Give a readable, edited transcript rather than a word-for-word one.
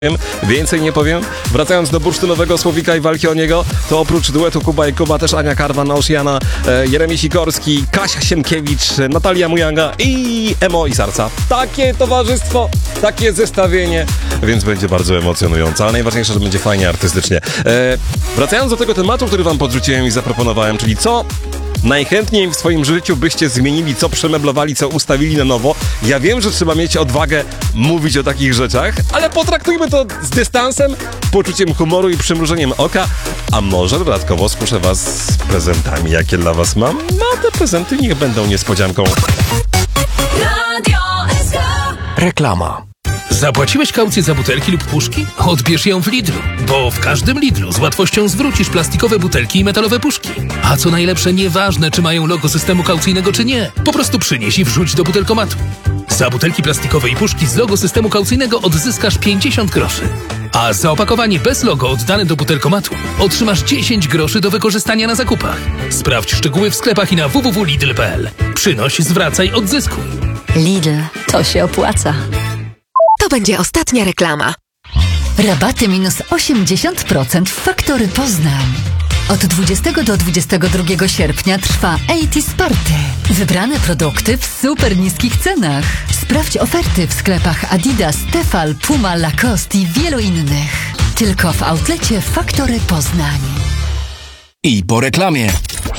Więcej nie powiem. Wracając do bursztynowego słowika i walki o niego, to oprócz duetu Kuba i Kuba też Ania Karwan, Oceana, Jeremi Sikorski, Kasia Sienkiewicz, Natalia Mujanga i Emo i Sarca. Takie towarzystwo, takie zestawienie, więc będzie bardzo emocjonujące, ale najważniejsze, że będzie fajnie artystycznie. Wracając do tego tematu, który wam podrzuciłem i zaproponowałem, czyli co najchętniej w swoim życiu byście zmienili, co przemeblowali, co ustawili na nowo. Ja wiem, że trzeba mieć odwagę mówić o takich rzeczach, ale potraktujmy to z dystansem, poczuciem humoru i przymrużeniem oka, a może dodatkowo skuszę was z prezentami, jakie dla was mam. No, te prezenty niech będą niespodzianką. Reklama. Zapłaciłeś kaucję za butelki lub puszki? Odbierz ją w Lidlu, bo w każdym Lidlu z łatwością zwrócisz plastikowe butelki i metalowe puszki. A co najlepsze, nieważne czy mają logo systemu kaucyjnego czy nie, po prostu przynieś i wrzuć do butelkomatu. Za butelki plastikowe i puszki z logo systemu kaucyjnego odzyskasz 50 groszy. A za opakowanie bez logo oddane do butelkomatu otrzymasz 10 groszy do wykorzystania na zakupach. Sprawdź szczegóły w sklepach i na www.lidl.pl. Przynoś, zwracaj, odzyskuj. Lidl, to się opłaca. To będzie ostatnia reklama. Rabaty minus 80% w Faktory Poznań. Od 20 do 22 sierpnia trwa 80s Party. Wybrane produkty w super niskich cenach. Sprawdź oferty w sklepach Adidas, Tefal, Puma, Lacoste i wielu innych. Tylko w outlecie Faktory Poznań. I po reklamie.